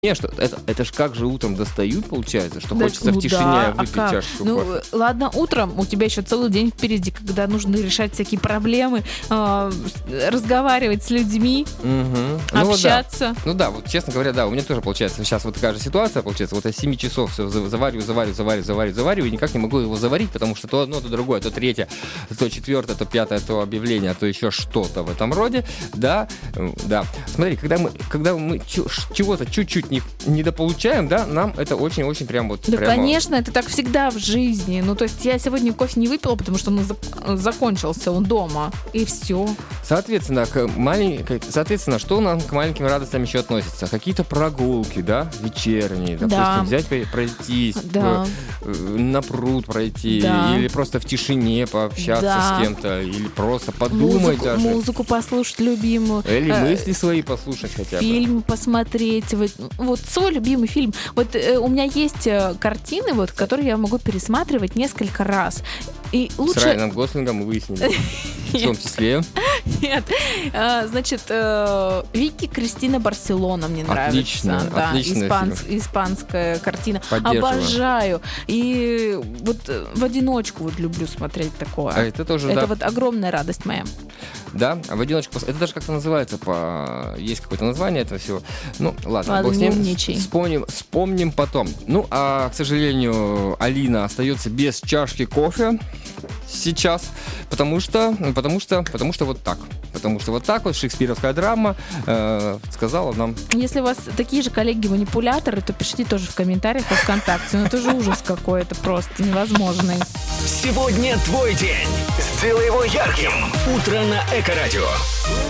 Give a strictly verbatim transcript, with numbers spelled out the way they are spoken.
Не, что это, это ж как же утром достают, получается, что Да, хочется ну в тишине да, выпить а как? чашечку Ну, кофе. ладно, утром у тебя еще целый день впереди, когда нужно решать всякие проблемы, э, разговаривать с людьми, Угу. общаться. Ну, да. ну да, вот честно говоря, да, у меня тоже получается сейчас вот такая же ситуация, получается, вот я с семи часов все завариваю, завариваю, завариваю, завариваю, завариваю, и никак не могу его заварить, потому что то одно, то другое, то третье, то четвертое, то пятое, то объявление, то еще что-то в этом роде, да, да. Смотри, когда мы, когда мы чего-то чуть-чуть не, недополучаем, да, нам это очень-очень прям вот... Да, прямо... конечно, это так всегда в жизни. Ну, то есть я сегодня кофе не выпила, потому что он зак- закончился, он дома, и все. Соответственно, к малень... Соответственно, что у нас к маленьким радостям еще относится? Какие-то прогулки, да, вечерние, допустим, Да. взять, пройтись, Да. на пруд пройти, Да. или просто в тишине пообщаться Да. с кем-то, или просто подумать Музыку, даже. музыку послушать любимую. Или Э, мысли свои послушать хотя бы. Фильм посмотреть. Вот, вот свой любимый фильм. Вот э, у меня есть э, картины, вот, которые я могу пересматривать несколько раз. И лучше... С Райаном Гослингом мы выяснили. В том числе. Нет. А, значит, э, Вики Кристина Барселона мне нравится. Отлично, Да, отличный испанс- испанская картина. Поддерживаю. Обожаю. И вот э, в одиночку вот люблю смотреть такое. А это тоже, Это да. вот огромная радость моя. Да, а в одиночку... пос- Это даже как-то называется, по... есть какое-то название этого всего. Ну, ладно, Ладно, бог с не ним. умничай. Вспомним, вспомним потом. Ну, а, к сожалению, Алина остается без чашки кофе сейчас, потому что, потому что, потому что вот так. Потому что вот так вот шекспировская драма э, сказала нам... Если у вас такие же коллеги-манипуляторы, то пишите тоже в комментариях во ВКонтакте. Ну, это же ужас какой-то просто невозможный. Сегодня твой день. Сделай его ярким. Утро на Эко-радио.